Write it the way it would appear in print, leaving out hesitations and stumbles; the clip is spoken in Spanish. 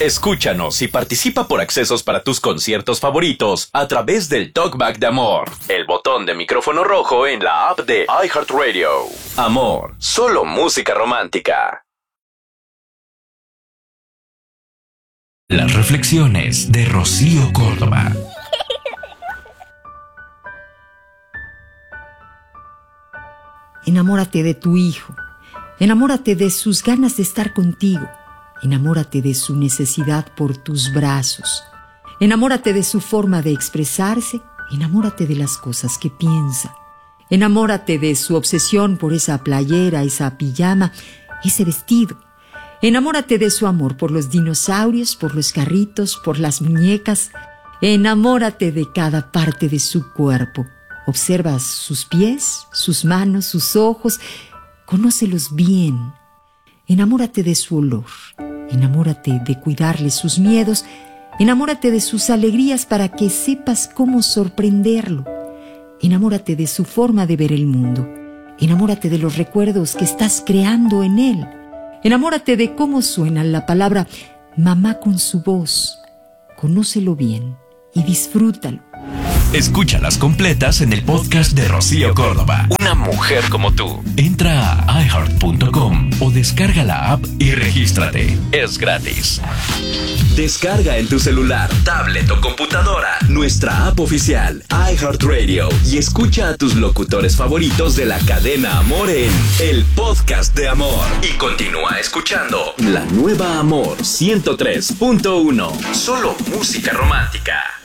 Escúchanos y participa por accesos para tus conciertos favoritos a través del Talkback de Amor, el botón de micrófono rojo en la app de iHeartRadio. Amor, solo música romántica. Las reflexiones de Rocío Córdoba. Enamórate de tu hijo. Enamórate de sus ganas de estar contigo. Enamórate de su necesidad por tus brazos. Enamórate de su forma de expresarse. Enamórate de las cosas que piensa. Enamórate de su obsesión por esa playera, esa pijama, ese vestido. Enamórate de su amor por los dinosaurios, por los carritos, por las muñecas. Enamórate de cada parte de su cuerpo. Observa sus pies, sus manos, sus ojos. Conócelos bien. Enamórate de su olor. Enamórate de cuidarle sus miedos. Enamórate de sus alegrías para que sepas cómo sorprenderlo. Enamórate de su forma de ver el mundo. Enamórate de los recuerdos que estás creando en él. Enamórate de cómo suena la palabra mamá con su voz. Conócelo bien y disfrútalo. Escúchalas completas en el podcast de Rocío Córdoba. Una mujer como tú. Entra a iHeart.com o descarga la app y regístrate. Es gratis. Descarga en tu celular, tablet o computadora nuestra app oficial iHeartRadio y escucha a tus locutores favoritos de la cadena Amor en el podcast de Amor. Y continúa escuchando la nueva Amor 103.1. Solo música romántica.